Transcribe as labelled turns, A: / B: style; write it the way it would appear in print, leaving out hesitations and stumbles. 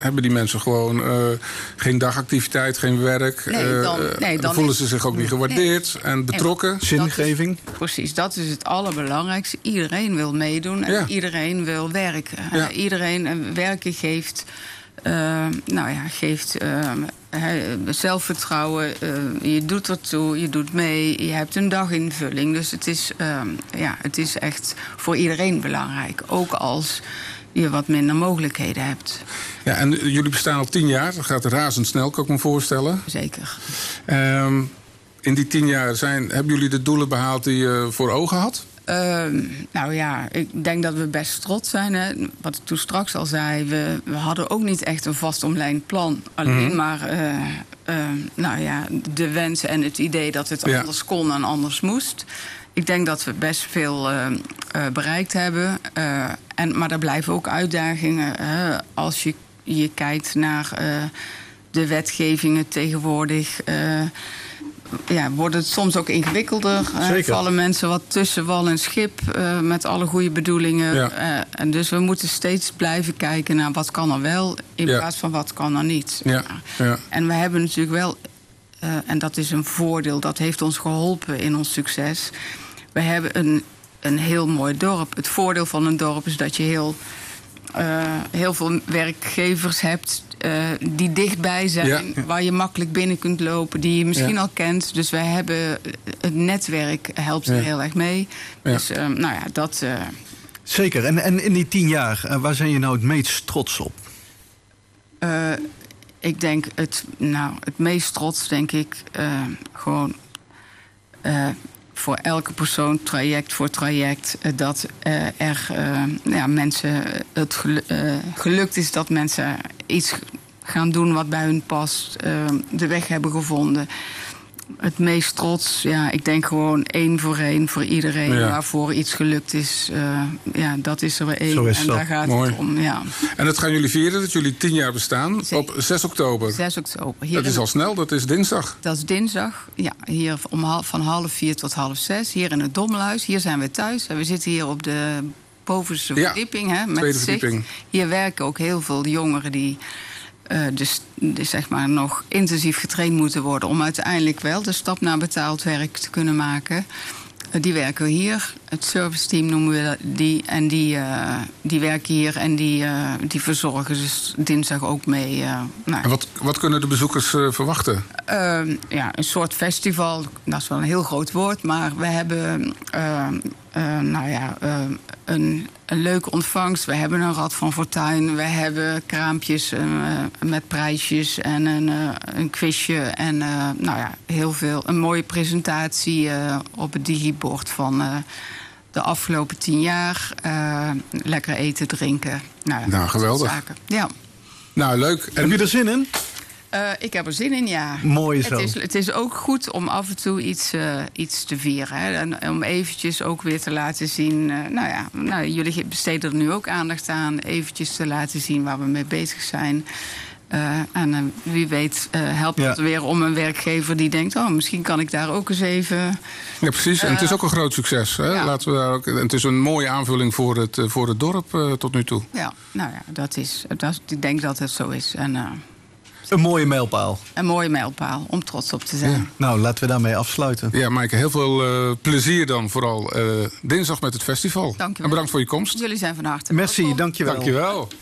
A: hebben die mensen gewoon geen dagactiviteit, geen werk. Dan voelen ze zich ook niet gewaardeerd en betrokken. Zingeving.
B: Precies, dat is het allerbelangrijkste. Iedereen wil meedoen en iedereen wil werken. Ja. Iedereen werken geeft... geeft zelfvertrouwen, je doet ertoe, je doet mee, je hebt een daginvulling. Dus het is echt voor iedereen belangrijk. Ook als je wat minder mogelijkheden hebt.
A: Ja, en jullie bestaan al 10 jaar. Dat gaat razendsnel, kan ik me voorstellen.
B: Zeker.
A: In die 10 jaar hebben jullie de doelen behaald die je voor ogen had?
B: Ik denk dat we best trots zijn. Hè. Wat ik toen straks al zei, we hadden ook niet echt een vast omlijnd plan. Alleen maar de wensen en het idee dat het anders kon en anders moest. Ik denk dat we best veel bereikt hebben. Maar er blijven ook uitdagingen. Als je kijkt naar de wetgevingen tegenwoordig... wordt het soms ook ingewikkelder. Vallen mensen wat tussen wal en schip met alle goede bedoelingen. Ja. En dus we moeten steeds blijven kijken naar wat kan er wel... in plaats van wat kan er niet. Ja. Ja. En we hebben natuurlijk wel... en dat is een voordeel, dat heeft ons geholpen in ons succes. We hebben een heel mooi dorp. Het voordeel van een dorp is dat je heel veel werkgevers hebt... die dichtbij zijn, waar je makkelijk binnen kunt lopen... die je misschien al kent. Dus wij hebben... Het netwerk helpt er heel erg mee. Ja. Dus dat...
C: Zeker. En in die 10 jaar, waar zijn je nou het meest trots op?
B: Ik denk het meest trots, denk ik... gewoon... voor elke persoon, traject voor traject... dat mensen het gelukt is dat mensen iets gaan doen wat bij hun past. De weg hebben gevonden. Het meest trots, ik denk gewoon 1 voor iedereen... waarvoor iets gelukt is. Dat is er weer 1 en daar gaat het om. Ja.
A: En dat gaan jullie vieren, dat jullie 10 jaar bestaan, op 6 oktober.
B: 6 oktober.
A: Dat is al snel, dat is dinsdag.
B: Dat is dinsdag, hier van 3:30 tot 5:30. Hier in het Dommelhuis, hier zijn we thuis. En we zitten hier op de bovenste verdieping. Met
A: tweede verdieping.
B: Hier werken ook heel veel jongeren die... Dus zeg maar nog intensief getraind moeten worden... om uiteindelijk wel de stap naar betaald werk te kunnen maken. Die werken hier. Het serviceteam noemen we die. En die werken hier en die verzorgen dus dinsdag ook mee.
A: En wat kunnen de bezoekers verwachten?
B: Een soort festival. Dat is wel een heel groot woord. Maar we hebben een leuke ontvangst. We hebben een Rad van Fortuin. We hebben kraampjes met prijsjes en een quizje. En heel veel. Een mooie presentatie op het digibord van de afgelopen 10 jaar. Lekker eten, drinken.
A: Geweldig.
B: Zaken. Ja.
A: Nou, leuk.
C: Heb je er zin in?
B: Ik heb er zin in, ja.
C: Mooi zo.
B: Het is ook goed om af en toe iets te vieren. Hè? En om eventjes ook weer te laten zien... jullie besteden er nu ook aandacht aan. Eventjes te laten zien waar we mee bezig zijn. En wie weet helpt het weer om een werkgever die denkt... misschien kan ik daar ook eens even...
A: Ja, precies. En het is ook een groot succes. Hè? Ja. Laten we daar ook, en het is een mooie aanvulling voor het dorp tot nu toe.
B: Ja, ik denk dat het zo is. En,
C: een mooie mijlpaal.
B: Een mooie mijlpaal, om trots op te zijn. Ja.
C: Nou, laten we daarmee afsluiten.
A: Ja, Maaike, heel veel plezier dan vooral dinsdag met het festival.
B: Dank je wel.
A: En bedankt voor je komst.
B: Jullie zijn van harte
C: welkom. Merci, dankjewel.
A: Dankjewel.